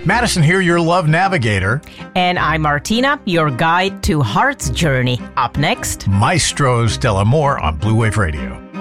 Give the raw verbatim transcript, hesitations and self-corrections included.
Madison here, your love navigator. And I'm Martina, your guide to Heart's Journey. Up next, Maestro Stella Moore on Blue Wave Radio.